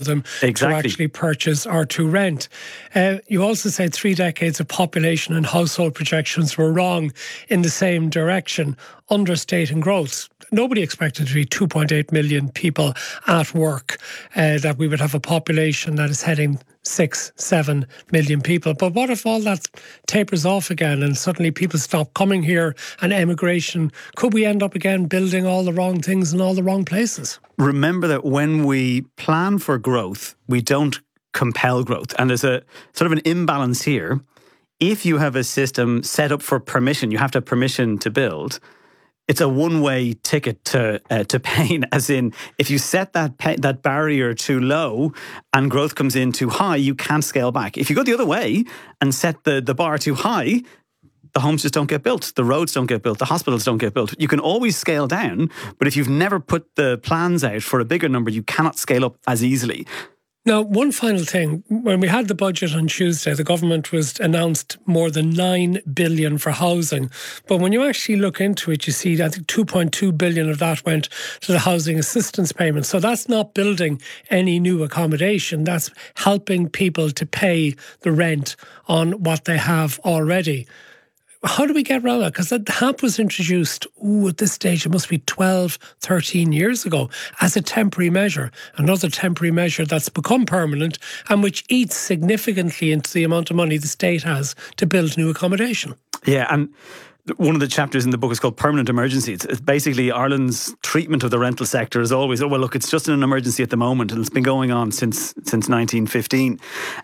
them to actually purchase or to rent. You also said 3 decades of population and household projections were wrong in the same direction, understating growth. Nobody expected to be 2.8 million people at work, that we would have a population that is heading 6-7 million people. But what if all that tapers off again and suddenly people stop coming here and emigration? Could we end up again building all the wrong things in all the wrong places? Remember that when we plan for growth, we don't compel growth. And there's a sort of an imbalance here. If you have a system set up for permission, you have to have permission to build. It's a one-way ticket to pain, as in, if you set that barrier too low and growth comes in too high, you can't scale back. If you go the other way and set the bar too high, the homes just don't get built, the roads don't get built, the hospitals don't get built. You can always scale down, but if you've never put the plans out for a bigger number, you cannot scale up as easily. Now, one final thing. When we had the budget on Tuesday, the government announced more than 9 billion for housing. But when you actually look into it, you see, I think 2.2 billion of that went to the housing assistance payment. So that's not building any new accommodation. That's helping people to pay the rent on what they have already. How do we get around that? Because the HAP was introduced, at this stage, it must be 12, 13 years ago, as a temporary measure. Another temporary measure that's become permanent and which eats significantly into the amount of money the state has to build new accommodation. Yeah, and one of the chapters in the book is called Permanent Emergency. It's basically Ireland's treatment of the rental sector is always, oh, well, look, it's just an emergency at the moment, and it's been going on since 1915.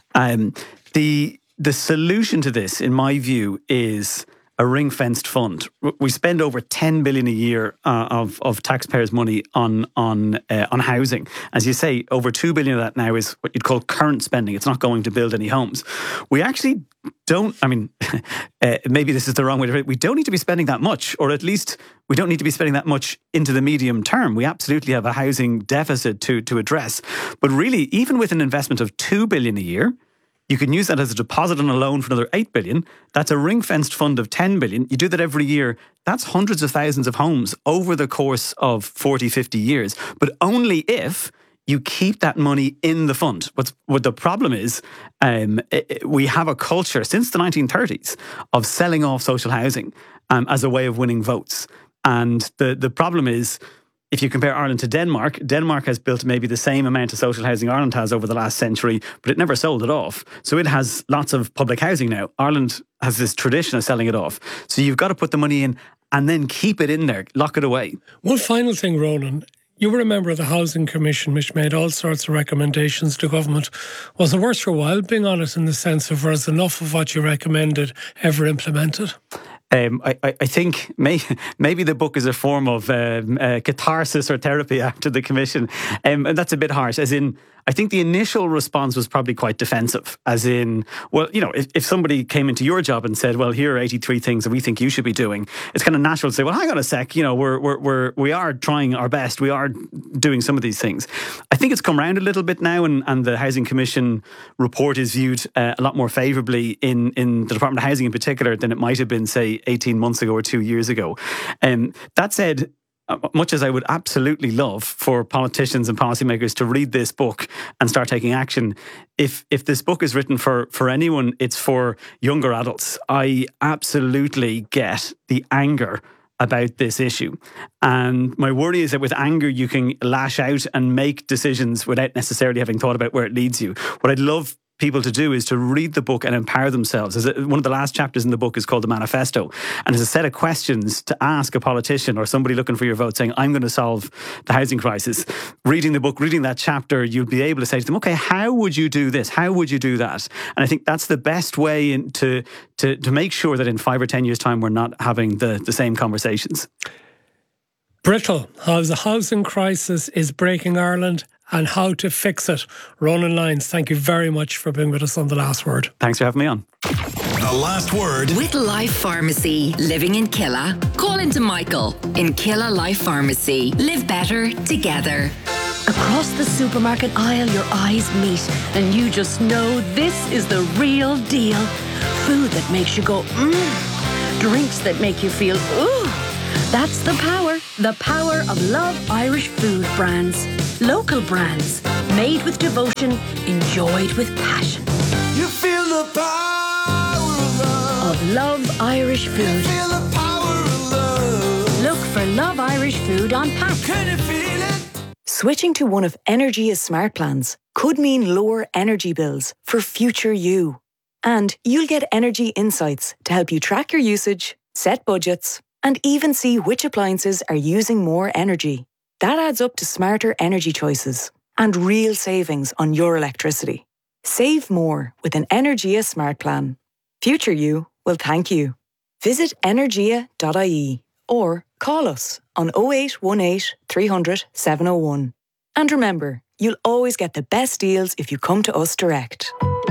The solution to this, in my view, is a ring-fenced fund. We spend over 10 billion a year of taxpayers' money on housing. As you say, over 2 billion of that now is what you'd call current spending. It's not going to build any homes. We actually don't, maybe this is the wrong way to put it, we don't need to be spending that much, or at least we don't need to be spending that much into the medium term. We absolutely have a housing deficit to address. But really, even with an investment of 2 billion a year, you can use that as a deposit on a loan for another 8 billion. That's a ring-fenced fund of 10 billion. You do that every year. That's hundreds of thousands of homes over the course of 40, 50 years. But only if you keep that money in the fund. What the problem is, we have a culture since the 1930s of selling off social housing as a way of winning votes. And the problem is, if you compare Ireland to Denmark, Denmark has built maybe the same amount of social housing Ireland has over the last century, but it never sold it off. So it has lots of public housing now. Ireland has this tradition of selling it off. So you've got to put the money in and then keep it in there, lock it away. One final thing, Ronan. You were a member of the Housing Commission, which made all sorts of recommendations to government. Was it worth your while, being honest, in the sense of was enough of what you recommended ever implemented? I think maybe the book is a form of catharsis or therapy after the commission. And that's a bit harsh, as in, I think the initial response was probably quite defensive, as in, well, you know, if somebody came into your job and said, well, here are 83 things that we think you should be doing, it's kind of natural to say, well, hang on a sec, you know, we are trying our best, we are doing some of these things. I think it's come around a little bit now, and the Housing Commission report is viewed a lot more favourably in the Department of Housing in particular than it might have been, say, 18 months ago or 2 years ago. That said, much as I would absolutely love for politicians and policymakers to read this book and start taking action, if this book is written for anyone, it's for younger adults. I absolutely get the anger about this issue. And my worry is that with anger, you can lash out and make decisions without necessarily having thought about where it leads you. What I'd love people to do is to read the book and empower themselves. One of the last chapters in the book is called The Manifesto, and it's a set of questions to ask a politician or somebody looking for your vote saying, I'm going to solve the housing crisis. Reading the book, reading that chapter, you'll be able to say to them, okay, how would you do this? How would you do that? And I think that's the best way to make sure that in 5 or 10 years' time we're not having the same conversations. Brittle, how the housing crisis is breaking Ireland and how to fix it. Ronan Lyons, thank you very much for being with us on The Last Word. Thanks for having me on. The Last Word. With Life Pharmacy, living in Killa. Call into Michael in Killa Life Pharmacy. Live better together. Across the supermarket aisle, your eyes meet, and you just know this is the real deal. Food that makes you go, mmm. Drinks that make you feel, ooh. That's the power of Love Irish food brands. Local brands. Made with devotion, enjoyed with passion. You feel the power of love. Of Love Irish Food. Feel the power of love. Look for Love Irish Food on pack. Can you feel it? Switching to one of Energia's smart plans could mean lower energy bills for future you. And you'll get energy insights to help you track your usage, set budgets, and even see which appliances are using more energy. That adds up to smarter energy choices and real savings on your electricity. Save more with an Energia smart plan. Future you will thank you. Visit energia.ie or call us on 0818 300 701. And remember, you'll always get the best deals if you come to us direct.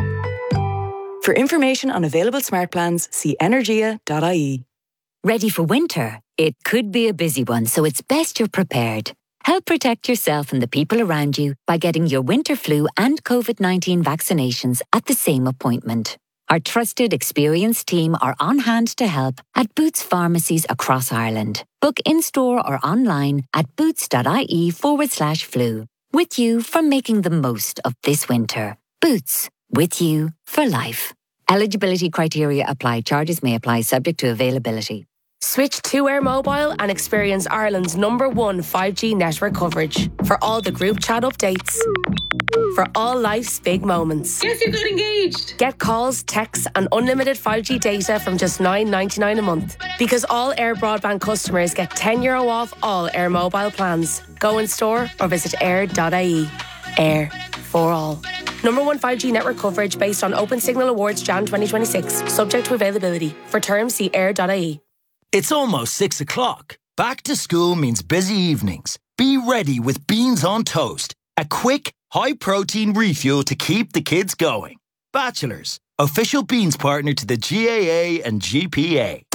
For information on available smart plans, see energia.ie. Ready for winter? It could be a busy one, so it's best you're prepared. Help protect yourself and the people around you by getting your winter flu and COVID-19 vaccinations at the same appointment. Our trusted, experienced team are on hand to help at Boots pharmacies across Ireland. Book in-store or online at boots.ie/flu. With you for making the most of this winter. Boots, with you for life. Eligibility criteria apply. Charges may apply subject to availability. Switch to Air Mobile and experience Ireland's #1 5G network coverage for all the group chat updates. For all life's big moments. Guess who got engaged? Get calls, texts and unlimited 5G data from just $9.99 a month. Because all Air Broadband customers get €10 off all Air Mobile plans. Go in store or visit air.ie. Air for all. #1 5G network coverage based on Open Signal Awards Jan 2026. Subject to availability. For terms, see air.ie. It's almost 6 o'clock. Back to school means busy evenings. Be ready with Beans on Toast. A quick, high-protein refuel to keep the kids going. Bachelors, official Beans partner to the GAA and GPA.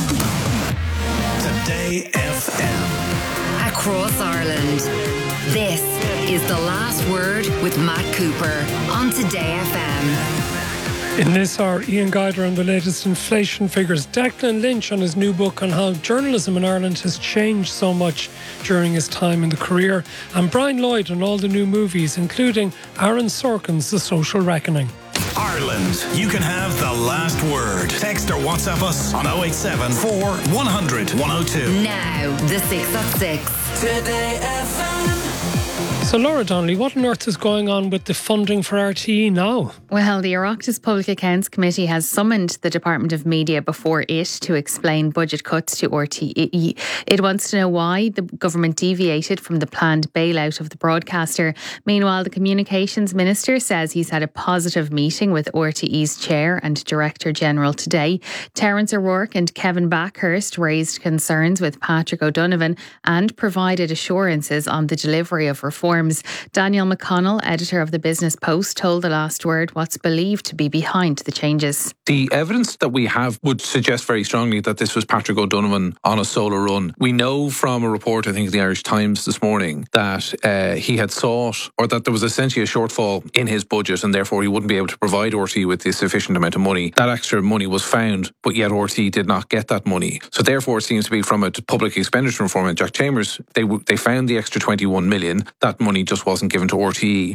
Today FM. Across Ireland. This is The Last Word with Matt Cooper on Today FM. In this hour, Ian Geider on the latest inflation figures. Declan Lynch on his new book on how journalism in Ireland has changed so much during his time in the career. And Brian Lloyd on all the new movies, including Aaron Sorkin's The Social Reckoning. Ireland, you can have the last word. Text or WhatsApp us on 087 4 100 102. Now, the 6 at 6. Today FM. So Laura Donnelly, what on earth is going on with the funding for RTE now? Well, the Oireachtas Public Accounts Committee has summoned the Department of Media before it to explain budget cuts to RTE. It wants to know why the government deviated from the planned bailout of the broadcaster. Meanwhile, the Communications Minister says he's had a positive meeting with RTE's Chair and Director General today. Terence O'Rourke and Kevin Backhurst raised concerns with Patrick O'Donovan and provided assurances on the delivery of reform. Daniel McConnell, editor of the Business Post, told The Last Word what's believed to be behind the changes. The evidence that we have would suggest very strongly that this was Patrick O'Donovan on a solo run. We know from a report, I think, in the Irish Times this morning, that he had sought, or that there was essentially a shortfall in his budget and therefore he wouldn't be able to provide RTE with the sufficient amount of money. That extra money was found, but yet RTE did not get that money. So therefore it seems to be from a public expenditure informant, Jack Chambers, they found the extra 21 million. That money just wasn't given to RTE.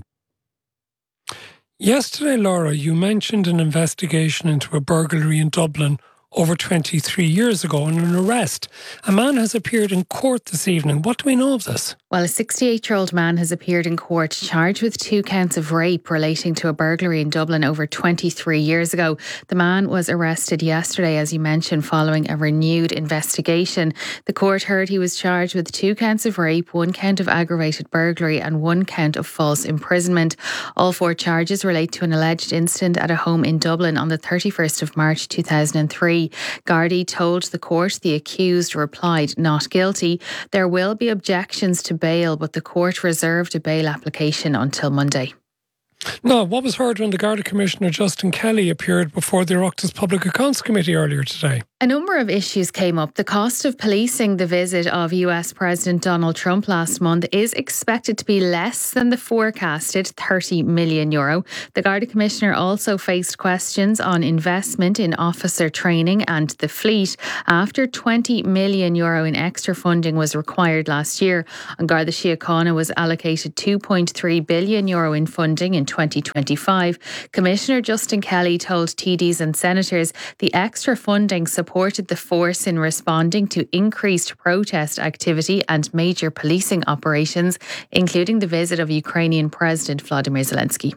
Yesterday, Laura, you mentioned an investigation into a burglary in Dublin over 23 years ago and an arrest. A man has appeared in court this evening. What do we know of this? Well, a 68-year-old man has appeared in court charged with 2 counts of rape relating to a burglary in Dublin over 23 years ago. The man was arrested yesterday, as you mentioned, following a renewed investigation. The court heard he was charged with 2 counts of rape, 1 count of aggravated burglary and 1 count of false imprisonment. All 4 charges relate to an alleged incident at a home in Dublin on the 31st of March 2003. Gardaí told the court the accused replied not guilty. There will be objections to bail, but the court reserved a bail application until Monday. Now, what was heard when the Garda Commissioner Justin Kelly appeared before the Oireachtas Public Accounts Committee earlier today? A number of issues came up. The cost of policing the visit of US President Donald Trump last month is expected to be less than the forecasted €30 million. The Garda Commissioner also faced questions on investment in officer training and the fleet after €20 million in extra funding was required last year. And Garda Síochána was allocated €2.3 billion in funding in 2025. Commissioner Justin Kelly told TDs and senators the extra funding supported the force in responding to increased protest activity and major policing operations, including the visit of Ukrainian President Vladimir Zelensky.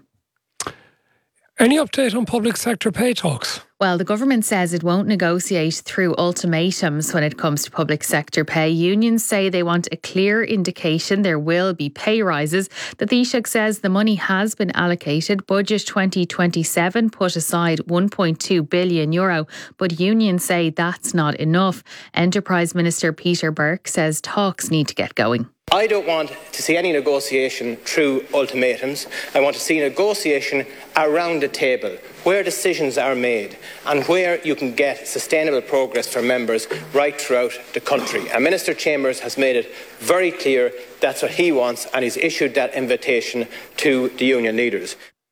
Any update on public sector pay talks? Well, the government says it won't negotiate through ultimatums when it comes to public sector pay. Unions say they want a clear indication there will be pay rises. The Taoiseach says the money has been allocated. Budget 2027 put aside €1.2 billion, but unions say that's not enough. Enterprise Minister Peter Burke says talks need to get going. I don't want to see any negotiation through ultimatums. I want to see negotiation around the table where decisions are made and where you can get sustainable progress for members right throughout the country. And Minister Chambers has made it very clear that's what he wants, and he's issued that invitation to the union leaders.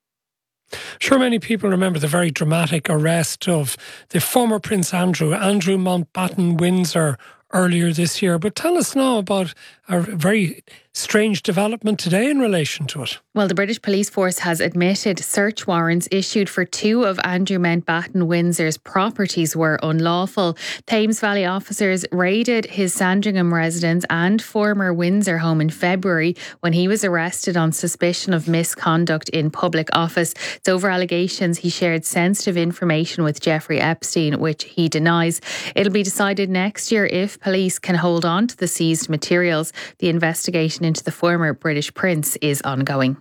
Sure, many people remember the very dramatic arrest of the former Prince Andrew Mountbatten Windsor, earlier this year. But tell us now about a very strange development today in relation to it. Well, the British Police Force has admitted search warrants issued for two of Andrew Mountbatten Windsor's properties were unlawful. Thames Valley officers raided his Sandringham residence and former Windsor home in February when he was arrested on suspicion of misconduct in public office. It's over allegations he shared sensitive information with Jeffrey Epstein, which he denies. It'll be decided next year if police can hold on to the seized materials. The investigation into the former British prince is ongoing.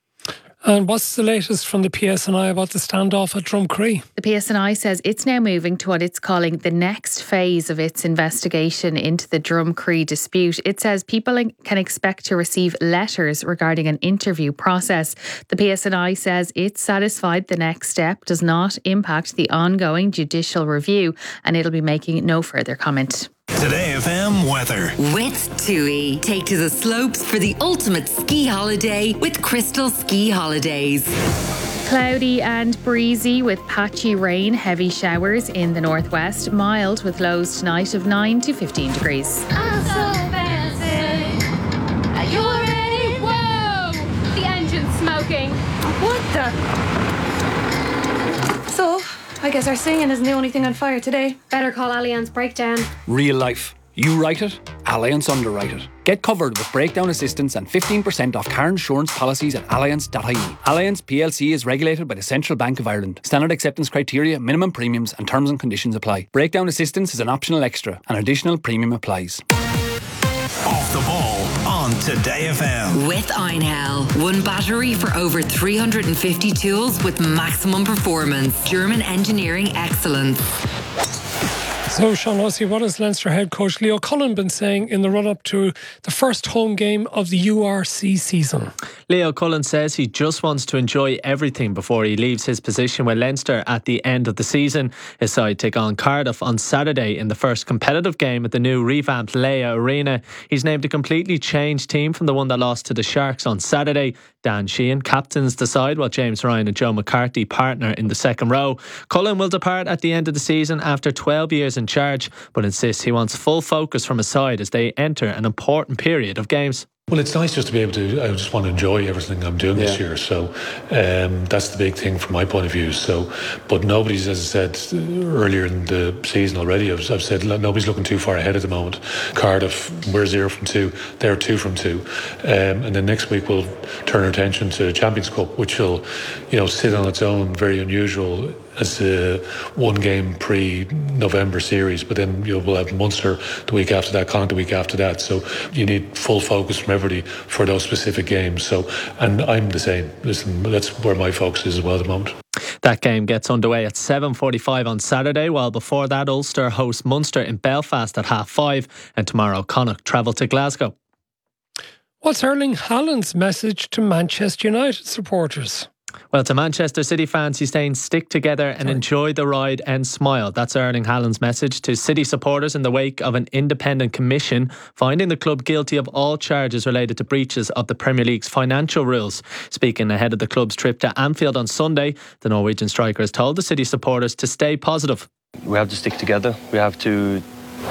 And what's the latest from the PSNI about the standoff at Drumcree? The PSNI says it's now moving to what it's calling the next phase of its investigation into the Drumcree dispute. It says people can expect to receive letters regarding an interview process. The PSNI says it's satisfied the next step does not impact the ongoing judicial review, and it'll be making no further comment. Today FM weather. With TUI. Take to the slopes for the ultimate ski holiday with Crystal Ski Holidays. Cloudy and breezy with patchy rain, heavy showers in the northwest. Mild with lows tonight of 9 to 15 degrees. I'm so fancy. Are you ready? Whoa! The engine's smoking. What the? So, I guess our singing isn't the only thing on fire today. Better call Allianz Breakdown. Real life. You write it, Allianz underwrite it. Get covered with breakdown assistance and 15% off car insurance policies at allianz.ie. Allianz PLC is regulated by the Central Bank of Ireland. Standard acceptance criteria, minimum premiums and terms and conditions apply. Breakdown assistance is an optional extra. An additional premium applies. Off the ball on Today FM. With Einhell. One battery for over 350 tools with maximum performance. German engineering excellence. So, Sean Hussey, what has Leinster head coach Leo Cullen been saying in the run-up to the first home game of the URC season? Leo Cullen says he just wants to enjoy everything before he leaves his position with Leinster at the end of the season. His side take on Cardiff on Saturday in the first competitive game at the new revamped Leia Arena. He's named a completely changed team from the one that lost to the Sharks on Saturday. Dan Sheehan captains the side while James Ryan and Joe McCarthy partner in the second row. Cullen will depart at the end of the season after 12 years in charge, but insists he wants full focus from his side as they enter an important period of games. Well, it's nice just to be able to, I just want to enjoy everything I'm doing this year. So that's the big thing from my point of view. So, but nobody's, as I said earlier in the season already, I've said nobody's looking too far ahead at the moment. Cardiff, we're 0 from 2, they're 2 from 2. And then next week we'll turn our attention to the Champions Cup, which will, sit on its own, very unusual as a one game pre-November series, but then we'll have Munster the week after that, Connacht the week after that. So you need full focus from everybody for those specific games. So, and I'm the same. Listen, that's where my focus is as well at the moment. That game gets underway at 7:45 on Saturday, while before that Ulster hosts Munster in Belfast at 5:30, and tomorrow Connacht travel to Glasgow. What's Erling Haaland's message to Manchester United supporters? Well, to Manchester City fans, he's saying stick together and enjoy the ride and smile. That's Erling Haaland's message to City supporters in the wake of an independent commission finding the club guilty of all charges related to breaches of the Premier League's financial rules. Speaking ahead of the club's trip to Anfield on Sunday, the Norwegian striker has told the City supporters to stay positive. We have to stick together. We have to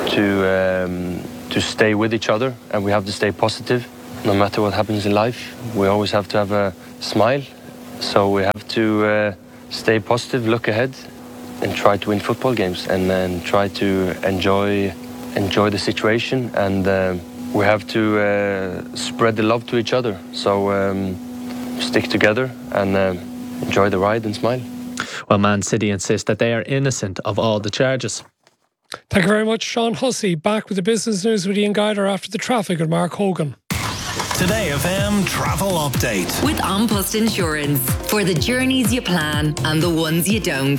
stay with each other, and we have to stay positive. No matter what happens in life, we always have to have a smile. So we have to stay positive, look ahead, and try to win football games, and then try to enjoy the situation. And we have to spread the love to each other. So stick together and enjoy the ride and smile. Well, Man City insist that they are innocent of all the charges. Thank you very much, Sean Hussey. Back with the business news with Ian Guider after the traffic and Mark Hogan. Today FM travel update. With An Post Insurance. For the journeys you plan and the ones you don't.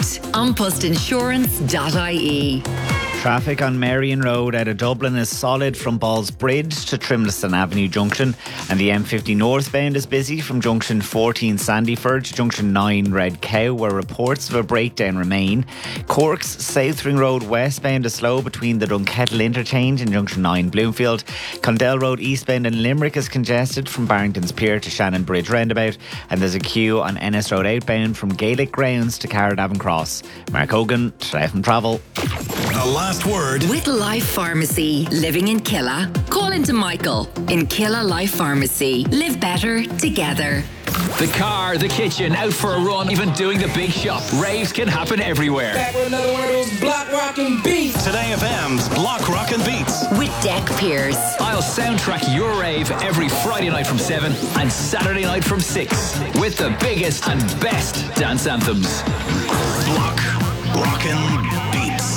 AnPostInsurance.ie. Traffic on Marion Road out of Dublin is solid from Balls Bridge to Trimleston Avenue Junction, and the M50 northbound is busy from Junction 14 Sandyford to Junction 9 Red Cow, where reports of a breakdown remain. Cork's South Ring Road westbound is slow between the Dunkettle interchange and Junction 9 Bloomfield. Condell Road eastbound in Limerick is congested from Barrington's Pier to Shannon Bridge roundabout, and there's a queue on Ennis Road outbound from Gaelic Grounds to Carradavon Cross. Mark Hogan, Today FM Travel. The last word. With Life Pharmacy, living in Killa. Call into Michael in Killa Life Pharmacy. Live better together. The car, the kitchen, out for a run, even doing the big shop. Raves can happen everywhere. Back with another one of those block rockin' beats. Today FM's Block Rockin' Beats. With Deck Pierce. I'll soundtrack your rave every Friday night from 7 and Saturday night from 6 with the biggest and best dance anthems. Block Rockin' Beats.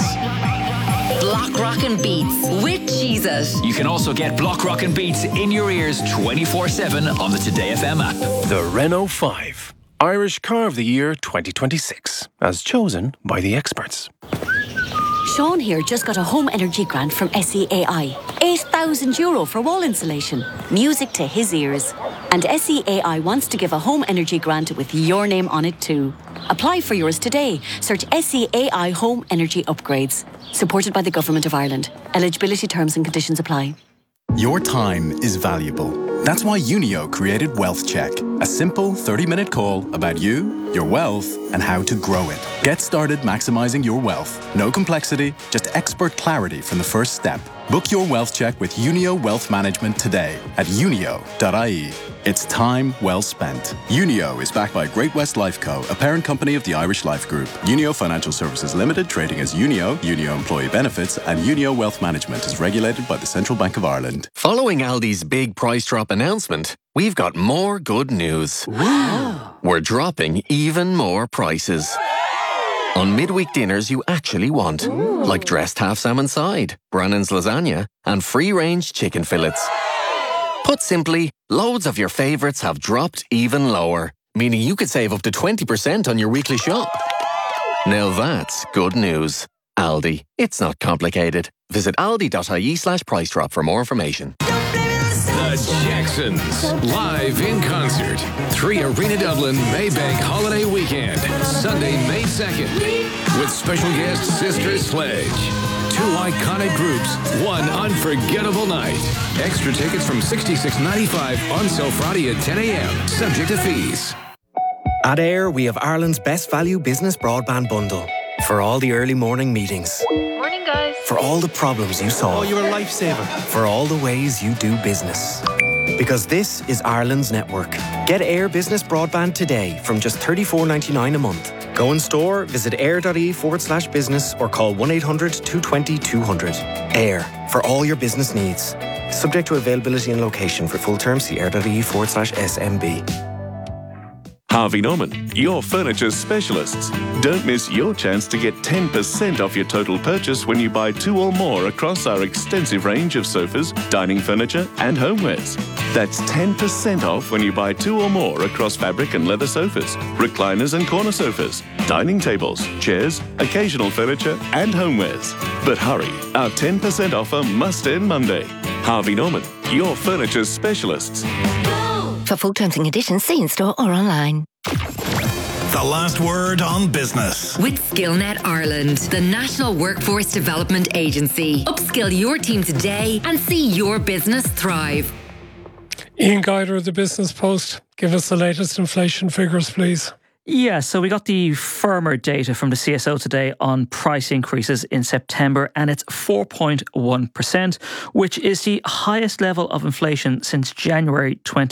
Block Rockin' Beats with Jesus. You can also get Block Rockin' Beats in your ears 24/7 on the Today FM app. The Renault 5, Irish Car of the Year 2026, as chosen by the experts. Sean here just got a home energy grant from SEAI. €8,000 for wall insulation. Music to his ears. And SEAI wants to give a home energy grant with your name on it too. Apply for yours today. Search SEAI Home Energy Upgrades. Supported by the Government of Ireland. Eligibility terms and conditions apply. Your time is valuable. That's why Unio created Wealth Check, a simple 30-minute call about you, your wealth, and how to grow it. Get started maximizing your wealth. No complexity, just expert clarity from the first step. Book your Wealth Check with Unio Wealth Management today at unio.ie. It's time well spent. Unio is backed by Great West Lifeco, a parent company of the Irish Life Group. Unio Financial Services Limited, trading as Unio, Unio Employee Benefits, and Unio Wealth Management is regulated by the Central Bank of Ireland. Following Aldi's big price drop announcement, we've got more good news. We're dropping even more prices. On midweek dinners you actually want, like dressed half salmon side, Brannan's lasagna, and free-range chicken fillets. Put simply, loads of your favourites have dropped even lower, meaning you could save up to 20% on your weekly shop. Now that's good news. Aldi. It's not complicated. Visit aldi.ie/price drop for more information. The Jacksons, live in concert. 3 Arena Dublin Maybank Holiday Weekend, Sunday, May 2nd, with special guest Sister Sledge. 2 iconic groups, 1 unforgettable night. Extra tickets from $66.95 on sale Friday at 10 a.m. Subject to fees. At Air, we have Ireland's best value business broadband bundle. For all the early morning meetings. Morning, guys. For all the problems you solve. Oh, you're a lifesaver. For all the ways you do business. Because this is Ireland's network. Get Air Business Broadband today from just $34.99 a month. Go in store, visit air.ie/business or call 1-800-220-200. Air, for all your business needs. Subject to availability and location. For full terms, see air.ie/SMB. Harvey Norman, your furniture specialists. Don't miss your chance to get 10% off your total purchase when you buy 2 or more across our extensive range of sofas, dining furniture and homewares. That's 10% off when you buy 2 or more across fabric and leather sofas, recliners and corner sofas, dining tables, chairs, occasional furniture and homewares. But hurry, our 10% offer must end Monday. Harvey Norman, your furniture specialists. For full terms and conditions, see in store or online. The last word on business. With SkillNet Ireland, the National Workforce Development Agency. Upskill your team today and see your business thrive. Ian Guider of the Business Post, give us the latest inflation figures, please. Yeah, so we got the firmer data from the CSO today on price increases in September, and it's 4.1%, which is the highest level of inflation since January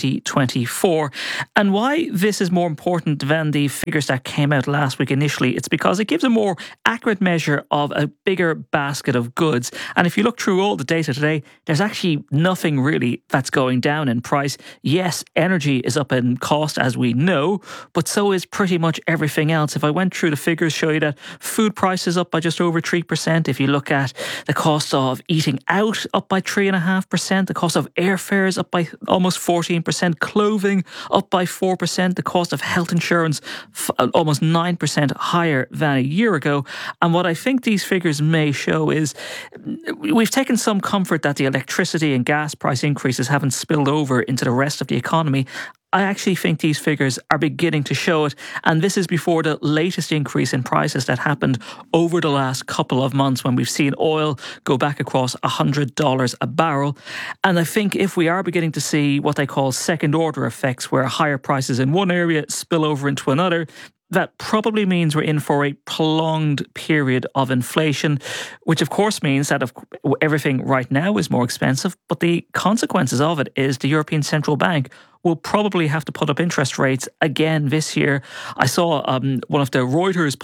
2024. And why this is more important than the figures that came out last week initially, it's because it gives a more accurate measure of a bigger basket of goods. And if you look through all the data today, there's actually nothing really that's going down in price. Yes, energy is up in cost, as we know, but so is pretty much everything else. If I went through the figures, show you that food prices up by just over 3%. If you look at the cost of eating out, up by 3.5%. The cost of airfares up by almost 14%. Clothing up by 4%. The cost of health insurance almost 9% higher than a year ago. And what I think these figures may show is we've taken some comfort that the electricity and gas price increases haven't spilled over into the rest of the economy. I actually think these figures are beginning to show it, and this is before the latest increase in prices that happened over the last couple of months when we've seen oil go back across $100 a barrel. And I think if we are beginning to see what they call second order effects, where higher prices in one area spill over into another, that probably means we're in for a prolonged period of inflation, which of course means that everything right now is more expensive. But the consequences of it is the European Central Bank will probably have to put up interest rates again this year. I saw one of the Reuters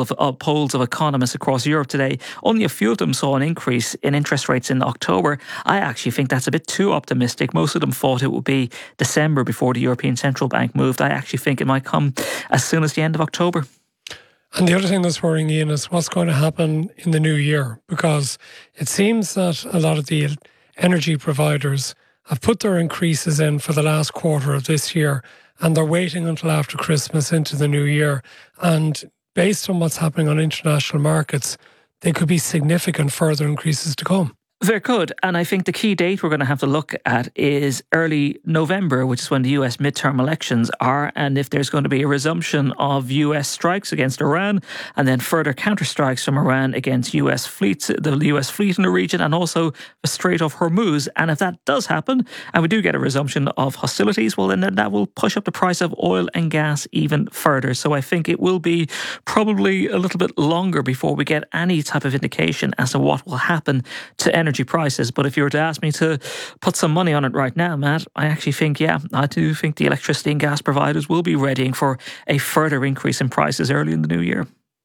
polls of economists across Europe today. Only a few of them saw an increase in interest rates in October. I actually think that's a bit too optimistic. Most of them thought it would be December before the European Central Bank moved. I actually think it might come as soon as the end of October. And the other thing that's worrying, Ian, is what's going to happen in the new year, because it seems that a lot of the energy providers have put their increases in for the last quarter of this year, and they're waiting until after Christmas into the new year. And based on what's happening on international markets, there could be significant further increases to come. There could, and I think the key date we're going to have to look at is early November, which is when the US midterm elections are, and if there's going to be a resumption of US strikes against Iran, and then further counterstrikes from Iran against US fleets, the US fleet in the region, and also the Strait of Hormuz. And if that does happen, and we do get a resumption of hostilities, well, then that will push up the price of oil and gas even further. So I think it will be probably a little bit longer before we get any type of indication as to what will happen to energy prices. But if you were to ask me to put some money on it right now, Matt, I actually think, I do think the electricity and gas providers will be readying for a further increase in prices early in the new year.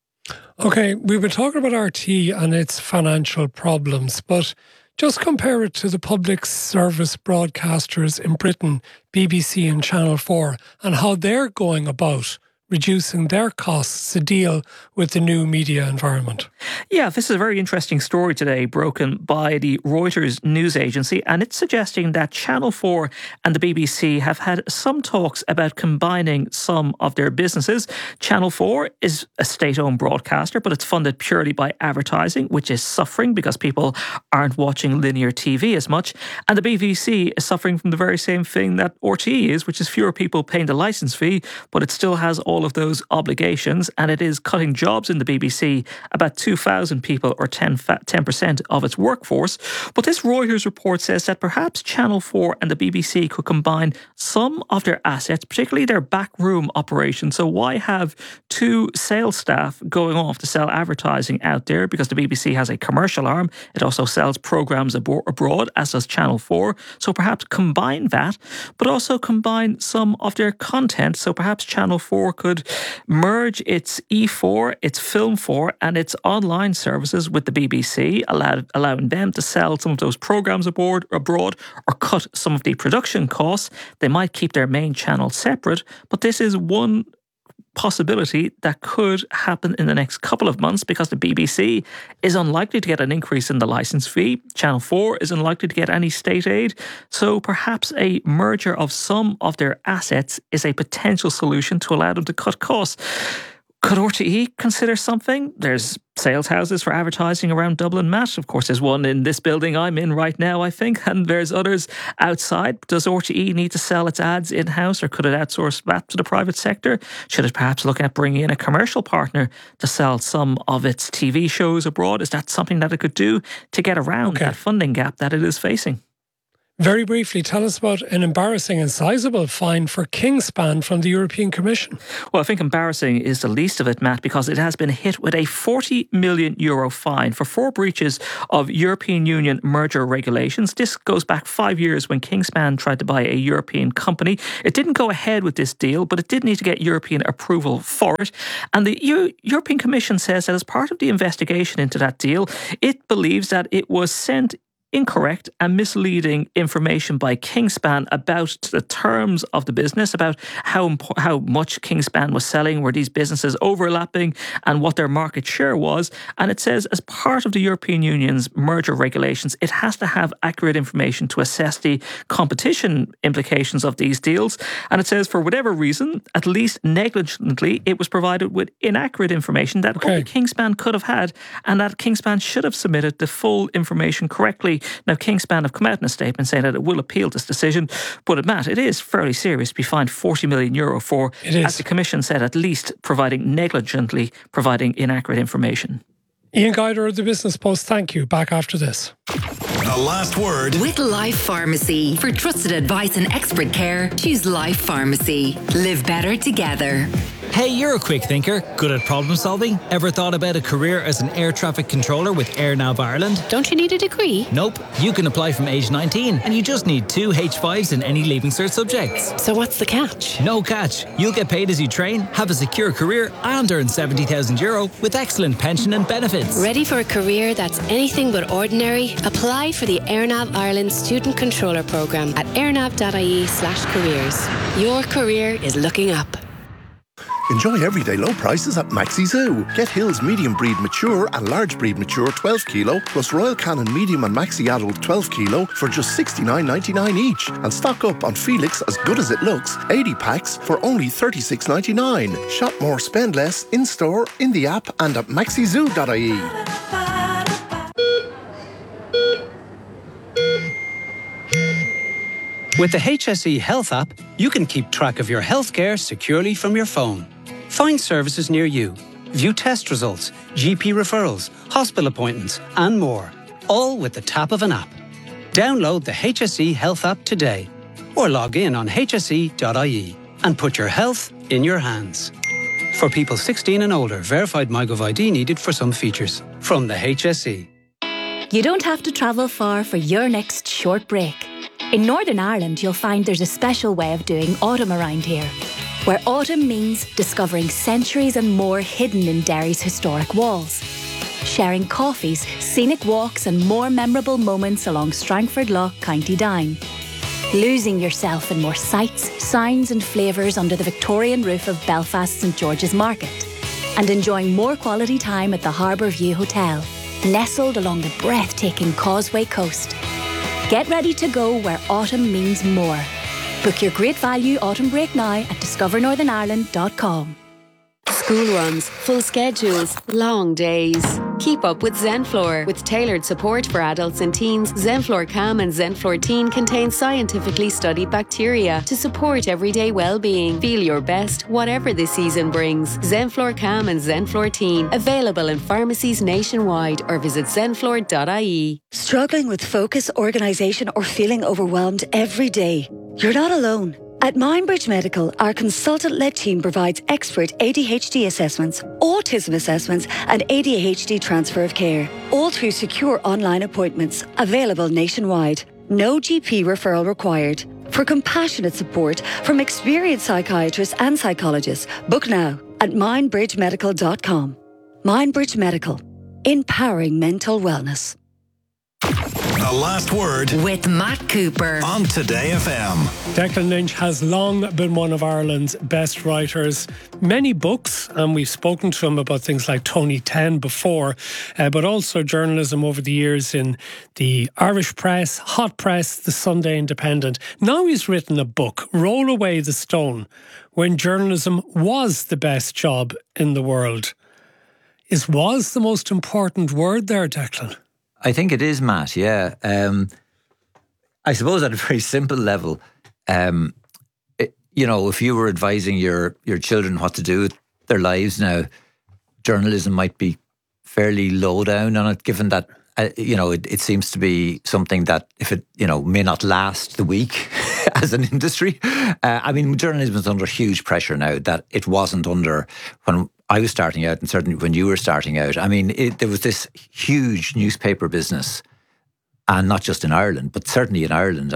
Okay, we've been talking about RT and its financial problems, but just compare it to the public service broadcasters in Britain, BBC and Channel 4, and how they're going about reducing their costs to deal with the new media environment. Yeah, this is a very interesting story today broken by the Reuters news agency, and it's suggesting that Channel 4 and the BBC have had some talks about combining some of their businesses. Channel 4 is a state-owned broadcaster, but it's funded purely by advertising, which is suffering because people aren't watching linear TV as much. And the BBC is suffering from the very same thing that RTE is, which is fewer people paying the licence fee, but it still has all of those obligations, and it is cutting jobs in the BBC, about 2,000 people or 10% of its workforce. But this Reuters report says that perhaps Channel 4 and the BBC could combine some of their assets, particularly their backroom operations. So why have two sales staff going off to sell advertising out there? Because the BBC has a commercial arm. It also sells programmes abroad, as does Channel 4. So perhaps combine that, but also combine some of their content. So perhaps Channel 4 could merge its E4, its Film 4 and its online services with the BBC, allowing them to sell some of those programmes abroad or cut some of the production costs. They might keep their main channel separate, but this is one possibility that could happen in the next couple of months because the BBC is unlikely to get an increase in the licence fee. Channel 4 is unlikely to get any state aid. So perhaps a merger of some of their assets is a potential solution to allow them to cut costs. Could RTE consider something? There's sales houses for advertising around Dublin, Matt. Of course, there's one in this building I'm in right now, I think, and there's others outside. Does RTE need to sell its ads in-house, or could it outsource that to the private sector? Should it perhaps look at bringing in a commercial partner to sell some of its TV shows abroad? Is that something that it could do to get around that funding gap that it is facing? Very briefly, tell us about an embarrassing and sizable fine for Kingspan from the European Commission. Well, I think embarrassing is the least of it, Matt, because it has been hit with a €40 million fine for 4 breaches of European Union merger regulations. This goes back 5 years when Kingspan tried to buy a European company. It didn't go ahead with this deal, but it did need to get European approval for it. And the European Commission says that as part of the investigation into that deal, it believes that it was sent incorrect and misleading information by Kingspan about the terms of the business, about how much Kingspan was selling, were these businesses overlapping, and what their market share was. And it says as part of the European Union's merger regulations, it has to have accurate information to assess the competition implications of these deals. And it says for whatever reason, at least negligently, it was provided with inaccurate information that only Kingspan could have had, and that Kingspan should have submitted the full information correctly. Now, Kingspan have come out in a statement saying that it will appeal this decision. But, Matt, it is fairly serious to be fined €40 million for, as the Commission said, at least negligently providing inaccurate information. Ian Guider of the Business Post, thank you. Back after this. The last word. With Life Pharmacy. For trusted advice and expert care, choose Life Pharmacy. Live better together. Hey, you're a quick thinker, good at problem solving. Ever thought about a career as an air traffic controller with AirNav Ireland? Don't you need a degree? Nope. You can apply from age 19 and you just need 2 H5s in any Leaving Cert subjects. So what's the catch? No catch. You'll get paid as you train, have a secure career and earn €70,000 with excellent pension and benefits. Ready for a career that's anything but ordinary? Apply for the AirNav Ireland Student Controller Programme at airnav.ie/careers. Your career is looking up. Enjoy everyday low prices at Maxi Zoo. Get Hills medium breed mature and large breed mature 12 kilo plus Royal Canin medium and Maxi adult 12 kilo for just $69.99 each. And stock up on Felix As Good As It Looks 80 packs for only $36.99. Shop more, spend less in store, in the app and at maxizoo.ie. With the HSE Health app, you can keep track of your healthcare securely from your phone. Find services near you, view test results, GP referrals, hospital appointments, and more, all with the tap of an app. Download the HSE Health app today, or log in on hse.ie and put your health in your hands. For people 16 and older, verified MyGov ID needed for some features. From the HSE. You don't have to travel far for your next short break. In Northern Ireland, you'll find there's a special way of doing autumn around here, where autumn means discovering centuries and more hidden in Derry's historic walls, sharing coffees, scenic walks and more memorable moments along Strangford Lough, County Down, losing yourself in more sights, sounds and flavours under the Victorian roof of Belfast St George's Market, and enjoying more quality time at the Harbour View Hotel, nestled along the breathtaking Causeway Coast. Get ready to go where autumn means more. Book your great value autumn break now at discovernorthernireland.com. School runs, full schedules, long days. Keep up with Zenflor. With tailored support for adults and teens, Zenflor Calm and Zenflor Teen contain scientifically studied bacteria to support everyday well-being. Feel your best, whatever the season brings. Zenflor Calm and Zenflor Teen. Available in pharmacies nationwide or visit zenflor.ie. Struggling with focus, organisation or feeling overwhelmed every day? You're not alone. At Mindbridge Medical, our consultant-led team provides expert ADHD assessments, autism assessments and ADHD transfer of care, all through secure online appointments, available nationwide. No GP referral required. For compassionate support from experienced psychiatrists and psychologists, book now at mindbridgemedical.com. Mindbridge Medical, empowering mental wellness. The Last Word with Matt Cooper on Today FM. Declan Lynch has long been one of Ireland's best writers. Many books, and we've spoken to him about things like Tony 10 before, but also journalism over the years in the Irish Press, Hot Press, the Sunday Independent. Now he's written a book, Roll Away the Stone, when journalism was the best job in the world. Is "was" the most important word there, Declan? I think it is, Matt, yeah. I suppose at a very simple level, if you were advising your children what to do with their lives now, journalism might be fairly low down on it, given that, it seems to be something that, if it, may not last the week as an industry. Journalism is under huge pressure now that it wasn't under when I was starting out, and certainly when you were starting out. There was this huge newspaper business, and not just in Ireland, but certainly in Ireland.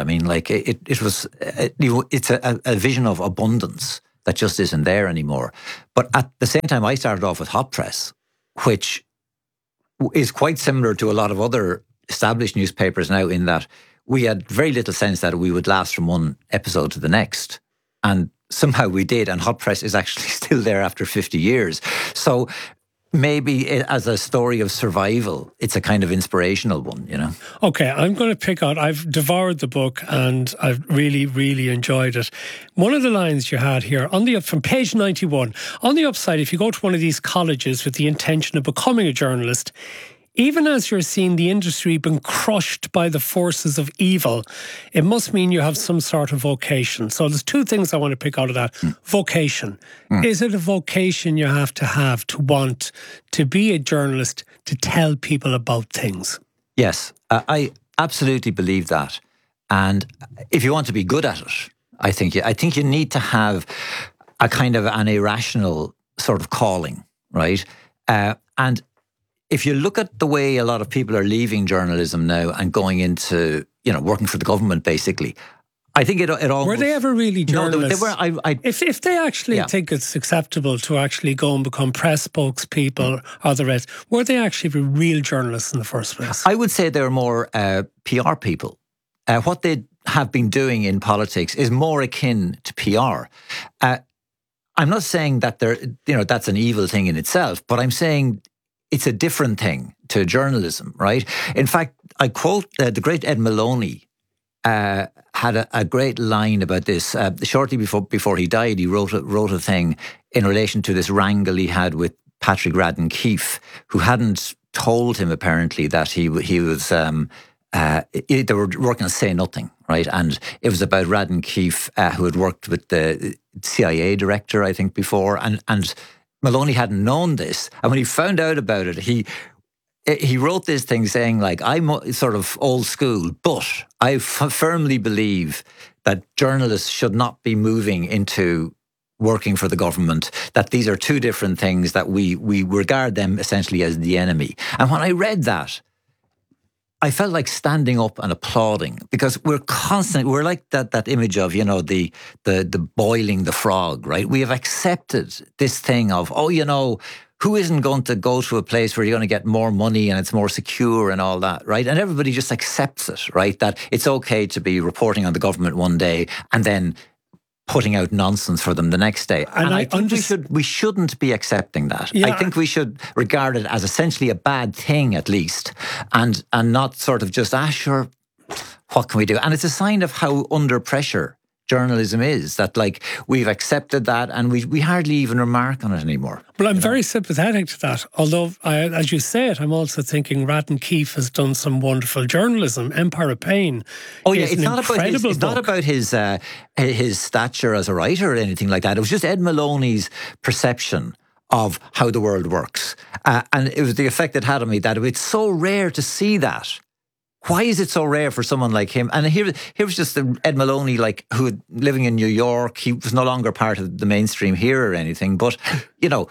It's a vision of abundance that just isn't there anymore. But at the same time, I started off with Hot Press, which is quite similar to a lot of other established newspapers now, in that we had very little sense that we would last from one episode to the next. And somehow we did, and Hot Press is actually still there after 50 years. So maybe as a story of survival, it's a kind of inspirational one, Okay, I'm going to pick out, I've devoured the book and I've really, really enjoyed it. One of the lines you had here, from page 91, on the upside, if you go to one of these colleges with the intention of becoming a journalist, even as you're seeing the industry being crushed by the forces of evil, it must mean you have some sort of vocation. So there's two things I want to pick out of that. Vocation. Is it a vocation you have to want to be a journalist, to tell people about things? Yes, I absolutely believe that. And if you want to be good at it, I think you need to have a kind of an irrational sort of calling, right? And if you look at the way a lot of people are leaving journalism now and going into, working for the government, basically, I think it almost... Were they ever really journalists? No, they were. If they actually think it's acceptable to actually go and become press spokespeople or the rest, were they actually real journalists in the first place? I would say they were more PR people. What they have been doing in politics is more akin to PR. I'm not saying that that's an evil thing in itself, but I'm saying it's a different thing to journalism, right? In fact, I quote the great Ed Maloney had a great line about this. Shortly before he died, he wrote a thing in relation to this wrangle he had with Patrick Radden Keefe, who hadn't told him apparently that he was. They were working on Say Nothing, right? And it was about Radden Keefe, who had worked with the CIA director, I think, before, and Maloney hadn't known this, and when he found out about it, he wrote this thing saying, like, I'm sort of old school, but I firmly believe that journalists should not be moving into working for the government, that these are two different things, that we regard them essentially as the enemy. And when I read that, I felt like standing up and applauding, because we're like that image of, the boiling the frog, right? We have accepted this thing of, who isn't going to go to a place where you're going to get more money and it's more secure and all that, right? And everybody just accepts it, right? That it's okay to be reporting on the government one day and then putting out nonsense for them the next day. And I think we shouldn't be accepting that. Yeah. I think we should regard it as essentially a bad thing, at least, and not sort of just, sure, what can we do? And it's a sign of how under pressure journalism is, that like we've accepted that and we hardly even remark on it anymore. Well, I'm very sympathetic to that. Although, as you say it, I'm also thinking Radden Keefe has done some wonderful journalism. Empire of Pain. Oh yeah, it's not about his stature as a writer or anything like that. It was just Ed Maloney's perception of how the world works, and it was the effect it had on me that it's so rare to see that. Why is it so rare for someone like him? And here was just Ed Maloney, like, who living in New York. He was no longer part of the mainstream here or anything. But,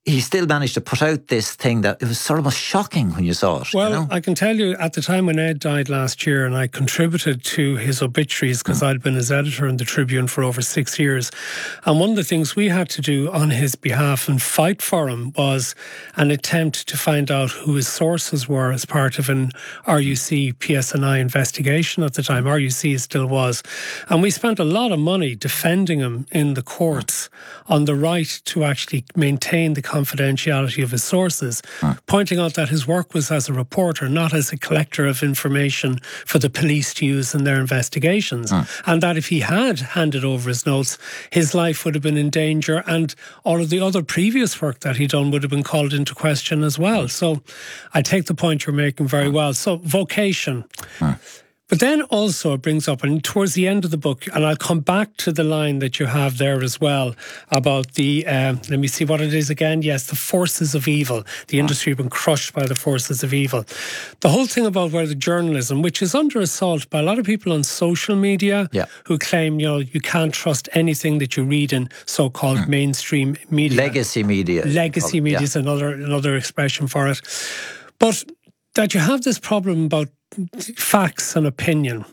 he still managed to put out this thing that it was sort of almost shocking when you saw it. Well, I can tell you, at the time when Ed died last year, and I contributed to his obituaries because I'd been his editor in the Tribune for over 6 years, and one of the things we had to do on his behalf and fight for him was an attempt to find out who his sources were as part of an RUC PSNI investigation at the time. RUC still was. And we spent a lot of money defending him in the courts on the right to actually maintain the confidentiality of his sources, pointing out that his work was as a reporter, not as a collector of information for the police to use in their investigations. And that if he had handed over his notes, his life would have been in danger, and all of the other previous work that he'd done would have been called into question as well. So I take the point you're making very well. So vocation. But then also it brings up, and towards the end of the book, and I'll come back to the line that you have there as well about the, let me see what it is again. Yes, the forces of evil. The industry has been crushed by the forces of evil. The whole thing about where the journalism, which is under assault by a lot of people on social media who claim, you can't trust anything that you read in so-called mainstream media. Legacy media. Legacy media is another expression for it. But that you have this problem about facts and opinion.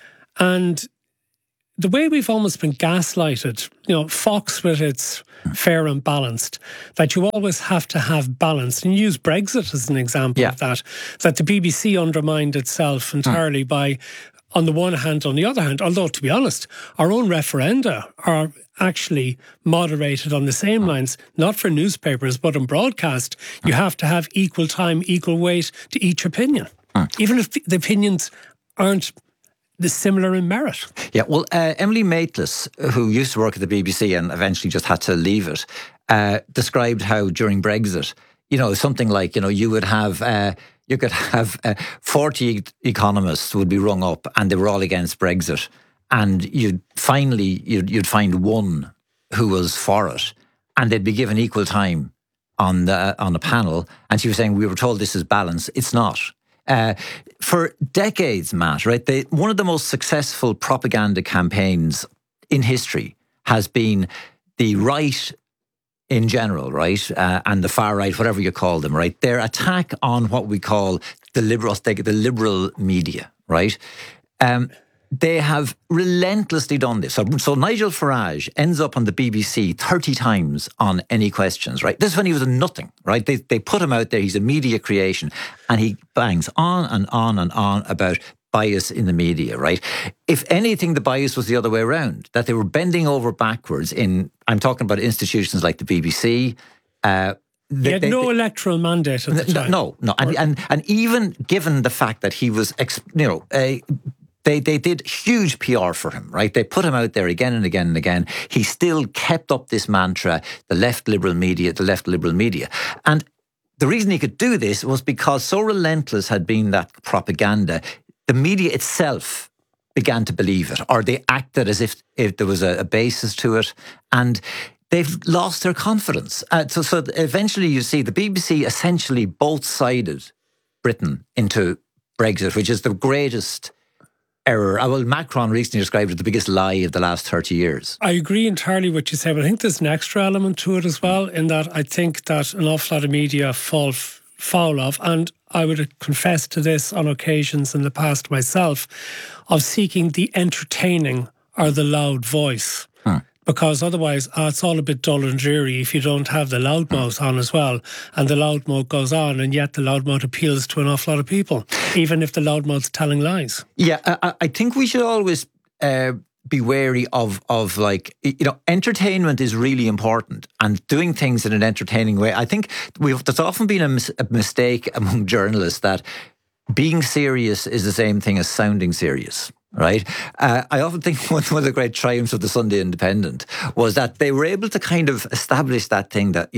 And the way we've almost been gaslighted, Fox with its fair and balanced, that you always have to have balance. And you use Brexit as an example of that the BBC undermined itself entirely by, on the one hand, on the other hand, although to be honest, our own referenda are actually moderated on the same lines, not for newspapers, but in broadcast, you have to have equal time, equal weight to each opinion. Even if the opinions aren't similar in merit. Yeah, well, Emily Maitlis, who used to work at the BBC and eventually just had to leave it, described how during Brexit, something like, you would have... you could have 40 economists would be rung up and they were all against Brexit. And you'd find one who was for it, and they'd be given equal time on a panel. And she was saying, we were told this is balance. It's not. For decades, Matt, right? One of the most successful propaganda campaigns in history has been the right in general, right, and the far right, whatever you call them, right? Their attack on what we call the liberal media, right? They have relentlessly done this. So Nigel Farage ends up on the BBC 30 times on Any Questions, right? This is when he was a nothing, right? They put him out there. He's a media creation, and he bangs on and on and on about bias in the media, right? If anything, the bias was the other way around, that they were bending over backwards I'm talking about institutions like the BBC. They had no electoral mandate at the time. No. And even given the fact that he was, They did huge PR for him, right? They put him out there again and again and again. He still kept up this mantra, the left liberal media. And the reason he could do this was because so relentless had been that propaganda, the media itself began to believe it, or they acted as if there was a basis to it. And they've lost their confidence. So eventually you see the BBC essentially both-sided Britain into Brexit, which is the greatest error. Well, Macron recently described it as the biggest lie of the last 30 years. I agree entirely with what you say, but I think there's an extra element to it as well, in that I think that an awful lot of media fall foul of, and I would confess to this on occasions in the past myself, of seeking the entertaining or the loud voice. Because otherwise, it's all a bit dull and dreary if you don't have the loudmouth on as well. And the loudmouth goes on, and yet the loudmouth appeals to an awful lot of people, even if the loudmouth's telling lies. Yeah, I think we should always be wary of entertainment is really important, and doing things in an entertaining way. I think there's often been a mistake among journalists that being serious is the same thing as sounding serious. Right. I often think one of the great triumphs of the Sunday Independent was that they were able to kind of establish that thing that,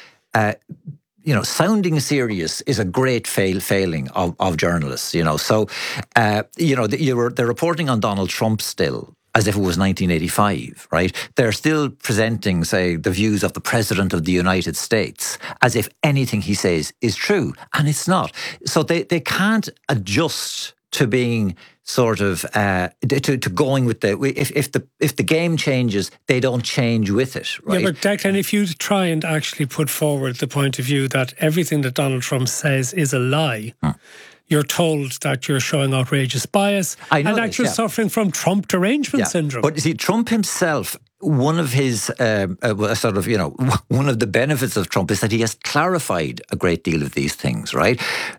sounding serious is a great failing of journalists, So, they're reporting on Donald Trump still as if it was 1985, right? They're still presenting, say, the views of the President of the United States as if anything he says is true, and it's not. So they can't adjust to being sort of to going with if the game changes, they don't change with it, right? Yeah, but Declan, if you try and actually put forward the point of view that everything that Donald Trump says is a lie, you're told that you're showing outrageous bias and that you're suffering from Trump derangement syndrome. But you see, Trump himself, one of his sort of, one of the benefits of Trump is that he has clarified a great deal of these things, right?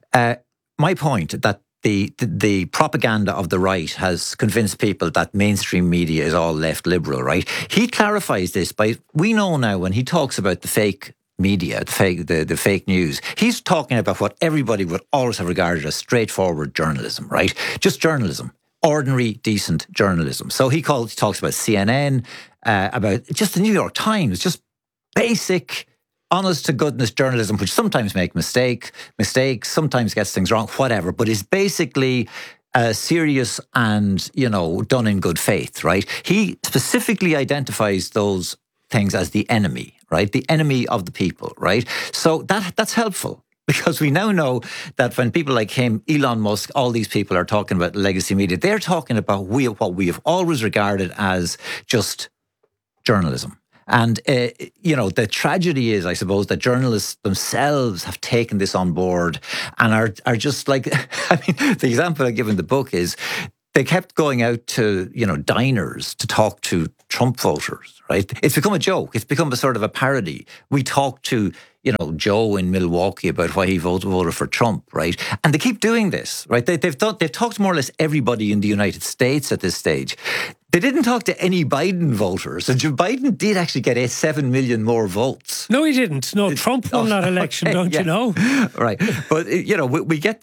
My point that the propaganda of the right has convinced people that mainstream media is all left liberal, right? He clarifies this we know now when he talks about the fake media, the fake news, he's talking about what everybody would always have regarded as straightforward journalism, right? Just journalism. Ordinary, decent journalism. So he talks about CNN, about just the New York Times, just basic, honest-to-goodness journalism, which sometimes make mistakes, sometimes gets things wrong, whatever, but is basically serious and, done in good faith, right? He specifically identifies those things as the enemy, right? The enemy of the people, right? So that's helpful. Because we now know that when people like him, Elon Musk, all these people are talking about legacy media, they're talking about what we have always regarded as just journalism. And, the tragedy is, I suppose, that journalists themselves have taken this on board and are just like, the example I give in the book is they kept going out to, diners to talk to Trump voters, right? It's become a joke. It's become a sort of a parody. We talk to, Joe in Milwaukee about why he voted for Trump, right? And they keep doing this, right? They've talked to more or less everybody in the United States at this stage. They didn't talk to any Biden voters. And Joe Biden did actually get 7 million more votes. No, he didn't. No, Trump won that election, don't you know? Right. But, we get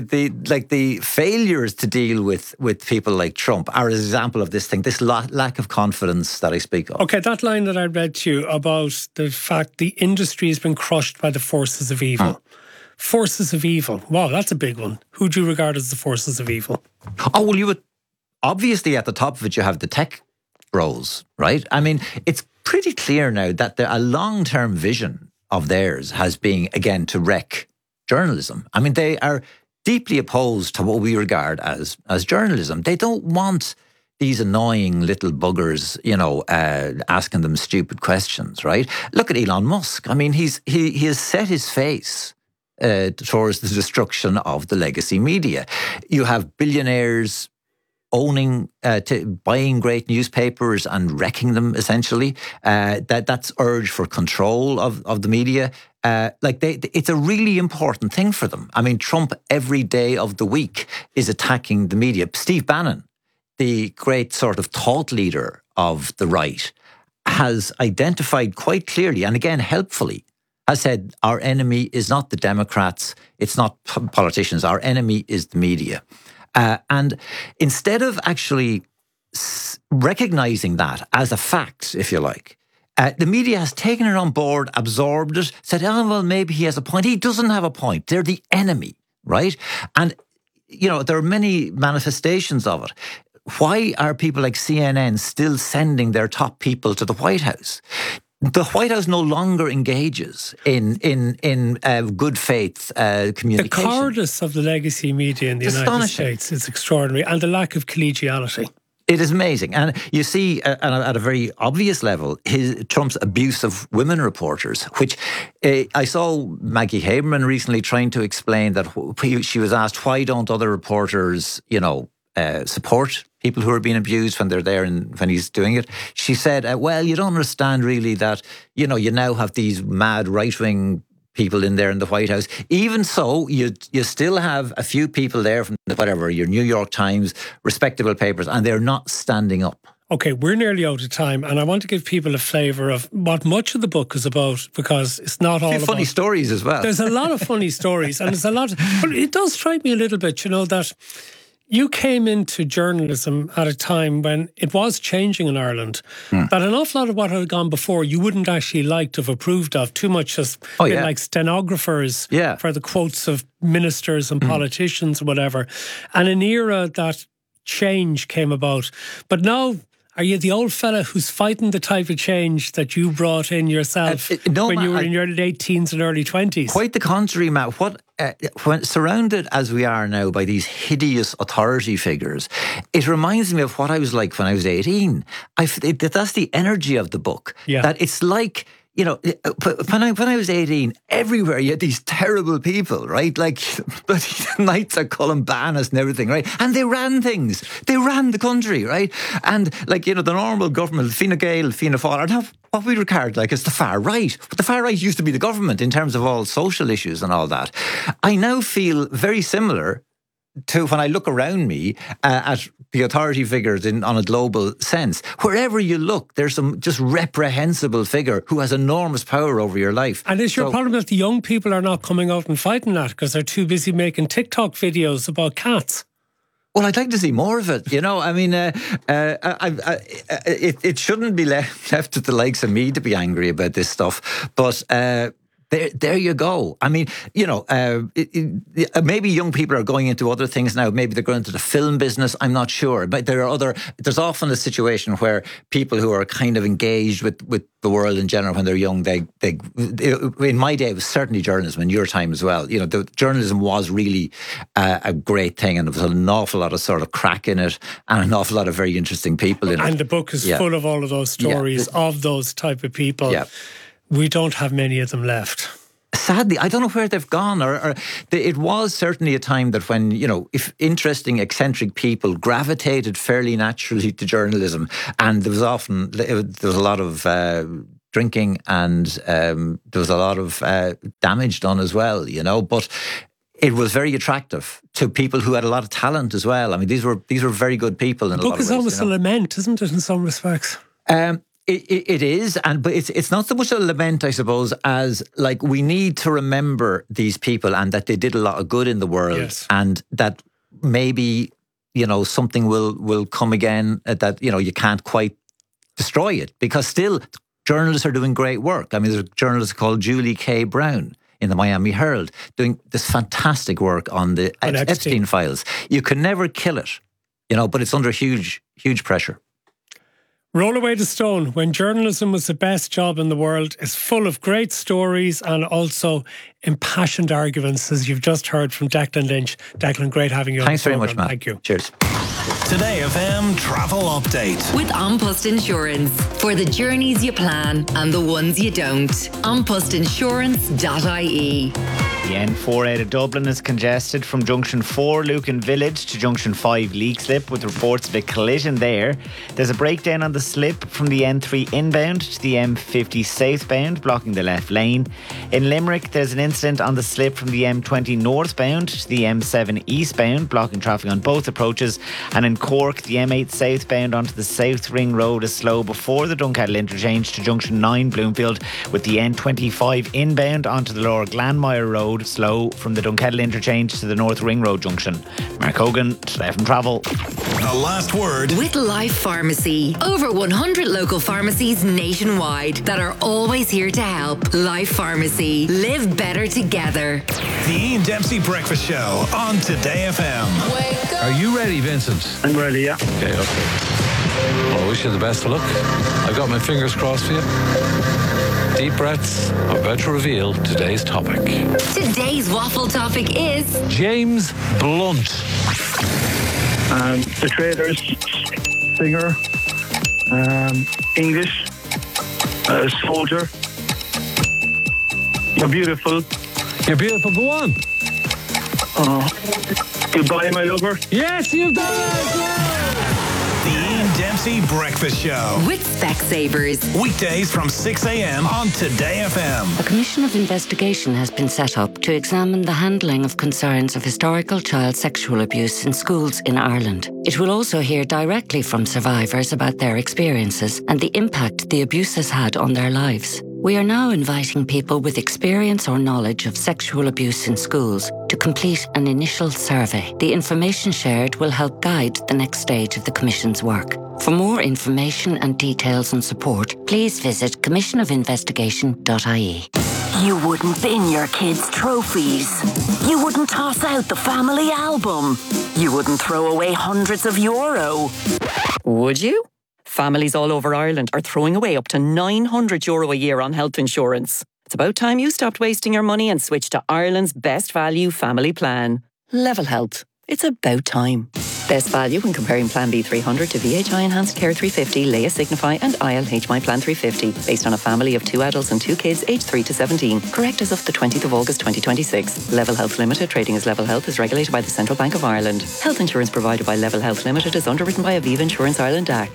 the failures to deal with people like Trump are an example of this thing, this lack of confidence that I speak of. Okay, that line that I read to you about the fact the industry has been crushed by the forces of evil. Forces of evil. Wow, that's a big one. Who do you regard as the forces of evil? Oh, well, you would... Obviously, at the top of it, you have the tech bros, right? I mean, it's pretty clear now that a long-term vision of theirs has been, again, to wreck journalism. I mean, they are deeply opposed to what we regard as journalism. They don't want these annoying little buggers, asking them stupid questions, right? Look at Elon Musk. I mean, he has set his face towards the destruction of the legacy media. You have billionaires owning, buying great newspapers and wrecking them, essentially. That's urge for control of the media. It's a really important thing for them. I mean, Trump every day of the week is attacking the media. Steve Bannon, the great sort of thought leader of the right, has identified quite clearly, and again helpfully, has said our enemy is not the Democrats, it's not politicians, our enemy is the media. And instead of actually recognising that as a fact, if you like, the media has taken it on board, absorbed it, said, oh, well, maybe he has a point. He doesn't have a point. They're the enemy, right? And, there are many manifestations of it. Why are people like CNN still sending their top people to the White House? The White House no longer engages in good faith communication. The cowardice of the legacy media in the United States is extraordinary, and the lack of collegiality. It is amazing. And you see, at a very obvious level, Trump's abuse of women reporters, which I saw Maggie Haberman recently trying to explain that she was asked, why don't other reporters, support people who are being abused when they're there and when he's doing it. She said, well, you don't understand really that, you now have these mad right-wing people in there in the White House. Even so, you still have a few people there from your New York Times, respectable papers, and they're not standing up. Okay, we're nearly out of time, and I want to give people a flavour of what much of the book is about, because it's not all about... funny stories as well. There's a lot of funny stories, and there's a lot... But it does strike me a little bit, that... You came into journalism at a time when it was changing in Ireland, that an awful lot of what had gone before you wouldn't actually like to have approved of. Too much just like stenographers for the quotes of ministers and politicians and whatever. And an era that change came about. But now, are you the old fella who's fighting the type of change that you brought in yourself when you were in your late teens and early 20s? Quite the contrary, Matt. What when surrounded as we are now by these hideous authority figures, it reminds me of what I was like when I was 18. That's the energy of the book. Yeah. That it's like, you know, when I was 18, everywhere you had these terrible people, right? Like bloody Knights of Columbanus and everything, right? And they ran things. They ran the country, right? And like, you know, the normal government, Fine Gael, Fianna Fáil, are now what we regard like as the far right. But the far right used to be the government in terms of all social issues and all that. I now feel very similar to when I look around me at the authority figures on a global sense. Wherever you look, there's some just reprehensible figure who has enormous power over your life. And is your problem that the young people are not coming out and fighting that because they're too busy making TikTok videos about cats? Well, I'd like to see more of it. You know, I mean, it shouldn't be left to the likes of me to be angry about this stuff. But there you go. I mean, you know, maybe young people are going into other things now. Maybe they're going into the film business. I'm not sure. But there's often a situation where people who are kind of engaged with the world in general when they're young, they in my day, it was certainly journalism, in your time as well. You know, the journalism was really a great thing, and there was an awful lot of sort of crack in it and an awful lot of very interesting people in it. And the book is full of all of those stories of those type of people. Yeah. We don't have many of them left. Sadly, I don't know where they've gone. It was certainly a time that when, you know, if interesting, eccentric people gravitated fairly naturally to journalism, and there was a lot of drinking, and there was a lot of damage done as well, you know. But it was very attractive to people who had a lot of talent as well. I mean, these were very good people in a lot of ways. The book is almost a lament, isn't it, in some respects? It is, but it's not so much a lament, I suppose, as like we need to remember these people and that they did a lot of good in the world, and that maybe, you know, something will come again that, you know, you can't quite destroy it, because still journalists are doing great work. I mean, there's a journalist called Julie K. Brown in the Miami Herald doing this fantastic work on the Epstein files. You can never kill it, you know, but it's under huge pressure. Roll Away the Stone, When Journalism Was the Best Job in the World, is full of great stories and also impassioned arguments, as you've just heard from Declan Lynch. Declan, great having you on the program. Thanks very much, Matt. Thank you. Cheers. Today FM Travel Update. With An Post Insurance. For the journeys you plan and the ones you don't. AnPostInsurance.ie. The N4 out of Dublin is congested from Junction 4 Lucan Village to Junction 5 Leakslip, with reports of a collision there. There's a breakdown on the slip from the N3 inbound to the M50 southbound, blocking the left lane. In Limerick, there's an incident on the slip from the M20 northbound to the M7 eastbound, blocking traffic on both approaches. And in Cork, the M8 southbound onto the South Ring Road is slow before the Dunkettle interchange to Junction 9 Bloomfield, with the N25 inbound onto the Lower Glanmire Road slow from the Dunkettle interchange to the North Ring Road junction. Mark Hogan, Today from Travel. The Last Word. With Life Pharmacy. Over 100 local pharmacies nationwide that are always here to help. Life Pharmacy. Live better together. The Ian Dempsey Breakfast Show on Today FM. Are you ready, Vincent? I'm ready, yeah. Okay. Well, I wish you the best of luck. I've got my fingers crossed for you. Deep breaths are about to reveal today's topic. Today's waffle topic is James Blunt. The Traders, singer, English, soldier. You're beautiful. You're beautiful, go on. Goodbye, my lover. Yes, you've done it! The Ian Dempsey Breakfast Show. With Specsavers. Weekdays from 6 a.m. on Today FM. A commission of investigation has been set up to examine the handling of concerns of historical child sexual abuse in schools in Ireland. It will also hear directly from survivors about their experiences and the impact the abuse has had on their lives. We are now inviting people with experience or knowledge of sexual abuse in schools to complete an initial survey. The information shared will help guide the next stage of the Commission's work. For more information and details and support, please visit commissionofinvestigation.ie. You wouldn't bin your kids' trophies. You wouldn't toss out the family album. You wouldn't throw away hundreds of euro. Would you? Families all over Ireland are throwing away up to €900 a year on health insurance. It's about time you stopped wasting your money and switched to Ireland's best value family plan. Level Health. It's about time. Best value when comparing Plan B300 to VHI Enhanced Care 350, Leia Signify and ILHMI Plan 350, based on a family of 2 adults and 2 kids aged 3 to 17. Correct as of the 20th of August 2026. Level Health Limited, trading as Level Health, is regulated by the Central Bank of Ireland. Health insurance provided by Level Health Limited is underwritten by Aviva Insurance Ireland DAC.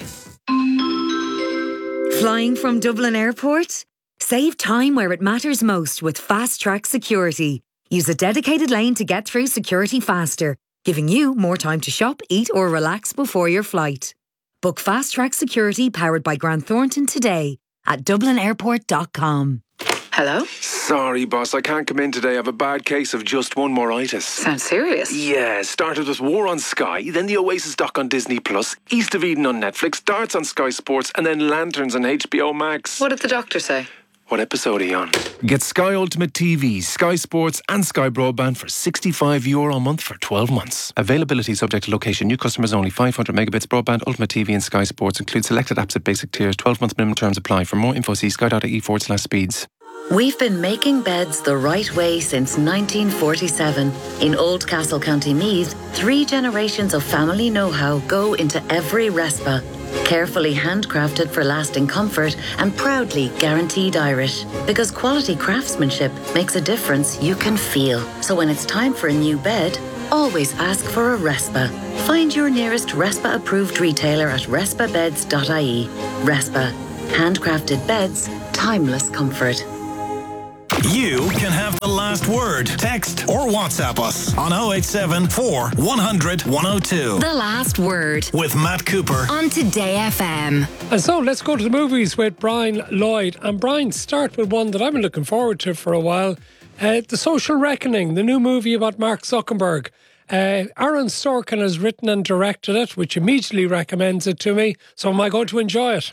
Flying from Dublin Airport? Save time where it matters most with Fast Track Security. Use a dedicated lane to get through security faster, giving you more time to shop, eat or relax before your flight. Book Fast Track Security powered by Grant Thornton today at dublinairport.com. Hello? Sorry, boss, I can't come in today. I have a bad case of just one moritis. Sounds serious. Yeah, started with War on Sky, then the Oasis doc on Disney Plus, East of Eden on Netflix, Darts on Sky Sports, and then Lanterns on HBO Max. What did the doctor say? What episode are you on? Get Sky Ultimate TV, Sky Sports and Sky Broadband for €65 a month for 12 months. Availability subject to location. New customers only. 500 megabits broadband, Ultimate TV and Sky Sports. Include selected apps at basic tiers. 12-month minimum terms apply. For more info, see sky.ie/speeds. We've been making beds the right way since 1947. In Oldcastle, County Meath, 3 generations of family know-how go into every Respa. Carefully handcrafted for lasting comfort and proudly guaranteed Irish. Because quality craftsmanship makes a difference you can feel. So when it's time for a new bed, always ask for a Respa. Find your nearest Respa-approved retailer at respabeds.ie. Respa. Handcrafted beds, timeless comfort. You can have the last word. Text or WhatsApp us on 087 4 100 102. The Last Word With Matt Cooper on Today FM. And so let's go to the movies with Brian Lloyd. And Brian, start with one that I've been looking forward to for a while. The Social Reckoning, the new movie about Mark Zuckerberg. Aaron Sorkin has written and directed it, which immediately recommends it to me. So am I going to enjoy it?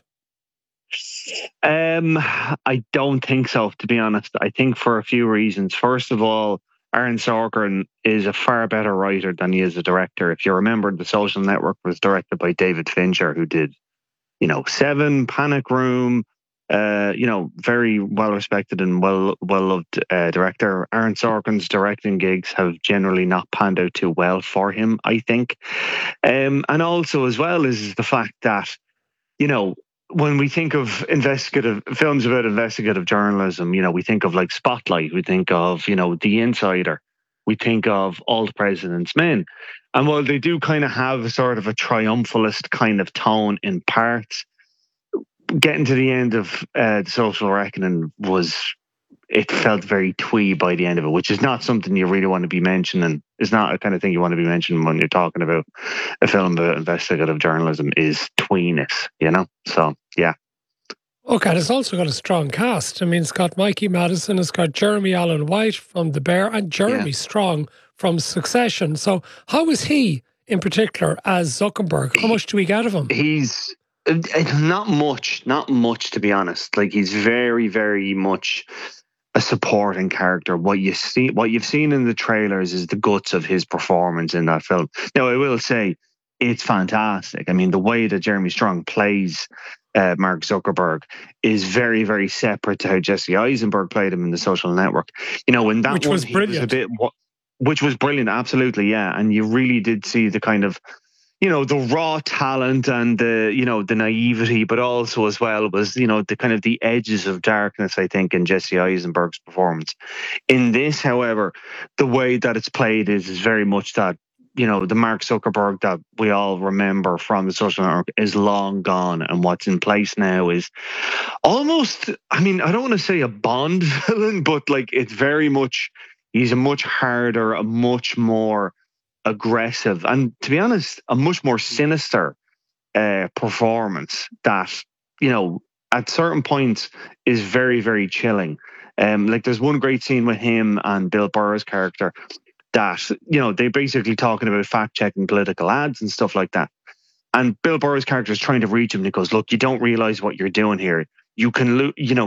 I don't think so, to be honest. I think for a few reasons. First of all, Aaron Sorkin is a far better writer than he is a director. If you remember, The Social Network was directed by David Fincher, who did, Seven, Panic Room, very well respected and well loved director. Aaron Sorkin's directing gigs have generally not panned out too well for him, I think. And also as well is the fact that, when we think of films about investigative journalism, we think of like Spotlight, we think of, The Insider, we think of All the President's Men. And while they do kind of have a sort of a triumphalist kind of tone in parts, getting to the end of The Social Reckoning it felt very twee by the end of it, which is not something you really want to be mentioning. It's not a kind of thing you want to be mentioning when you're talking about a film about investigative journalism, is tweeness, So, yeah. Okay, and it's also got a strong cast. I mean, it's got Mikey Madison, it's got Jeremy Allen White from The Bear, and Jeremy Strong from Succession. So how is he, in particular, as Zuckerberg? How much do we get of him? He's not much, to be honest. Like, he's very, very much a supporting character. What you've seen in the trailers is the guts of his performance in that film. Now, I will say it's fantastic. I mean, the way that Jeremy Strong plays Mark Zuckerberg is very, very separate to how Jesse Eisenberg played him in The Social Network. In that which one, was brilliant. Which was brilliant, absolutely, yeah. And you really did see the kind of, the raw talent and the naivety, but also as well was, the kind of the edges of darkness, I think, in Jesse Eisenberg's performance. In this, however, the way that it's played is very much that, the Mark Zuckerberg that we all remember from The Social Network is long gone. And what's in place now is almost, I don't want to say a Bond villain, but like it's very much, he's a much harder, a much more aggressive, and to be honest, a much more sinister performance that, at certain points is very, very chilling. Like there's one great scene with him and Bill Burr's character that, they're basically talking about fact-checking political ads and stuff like that. And Bill Burr's character is trying to reach him and he goes, look, you don't realize what you're doing here. You can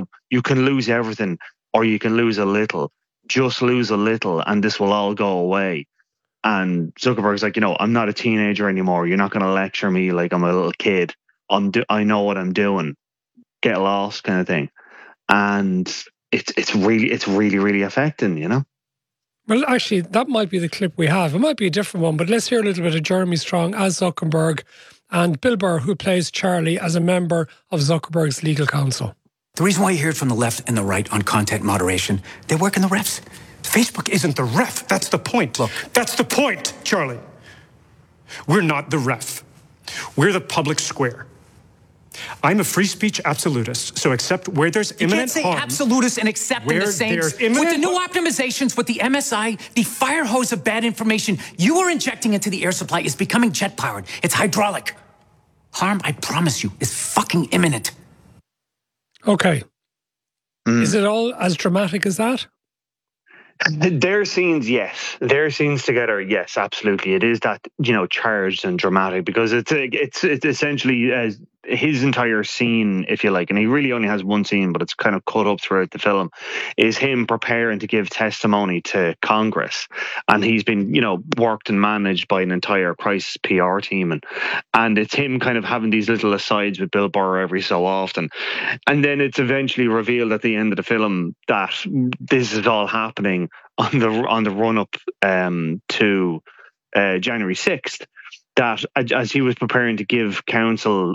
lose everything, or you can lose a little. Just lose a little and this will all go away. And Zuckerberg's like, I'm not a teenager anymore. You're not going to lecture me like I'm a little kid. I know what I'm doing. Get lost kind of thing. And it's really affecting, you know. Well, actually, that might be the clip we have. It might be a different one, but let's hear a little bit of Jeremy Strong as Zuckerberg and Bill Burr, who plays Charlie, as a member of Zuckerberg's legal counsel. The reason why you hear it from the left and the right on content moderation, they work in the refs. Facebook isn't the ref. That's the point. Look, that's the point, Charlie. We're not the ref. We're the public square. I'm a free speech absolutist, so accept where there's imminent harm. You can't say absolutist and accept in the same. With the new optimizations, with the MSI, the fire hose of bad information you are injecting into the air supply is becoming jet-powered. It's hydraulic. Harm, I promise you, is fucking imminent. Okay. Is it all as dramatic as that? Their scenes, yes. Their scenes together, yes, absolutely. It is that, you know, charged and dramatic, because it's essentially his entire scene, if you like, and he really only has one scene, but it's kind of cut up throughout the film, is him preparing to give testimony to Congress. And he's been, you know, worked and managed by an entire crisis PR team. And it's him kind of having these little asides with Bill Burr every so often. And then it's eventually revealed at the end of the film that this is all happening on the run-up to January 6th. That as he was preparing to give testimony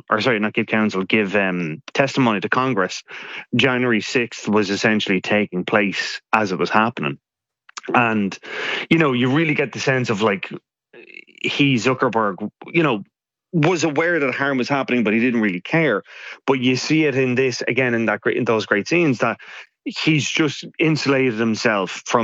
to Congress, January 6th was essentially taking place as it was happening. And, you know, you really get the sense of, like, Zuckerberg, you know, was aware that harm was happening, but he didn't really care. But you see it in this, again, in those great scenes, that he's just insulated himself from